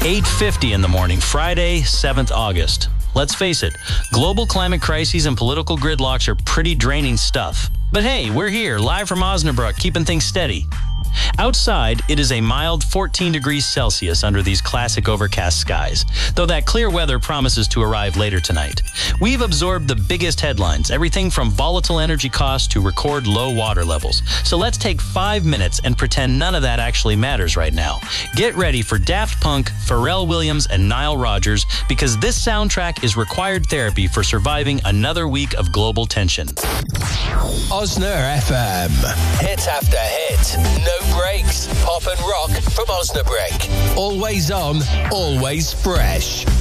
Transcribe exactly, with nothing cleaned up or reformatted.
eight fifty in the morning, Friday, seventh of August. Let's face it, global climate crises and political gridlocks are pretty draining stuff. But hey, we're here, live from Osnabrück, keeping things steady. Outside, it is a mild fourteen degrees Celsius under these classic overcast skies, though that clear weather promises to arrive later tonight. We've absorbed the biggest headlines, everything from volatile energy costs to record low water levels. So let's take five minutes and pretend none of that actually matters right now. Get ready for Daft Punk, Pharrell Williams, and Nile Rodgers, because this soundtrack is required therapy for surviving another week of global tension. Osner F M. Hit after hit. No breaks. Pop and rock from Osnabrück. Always on, always fresh.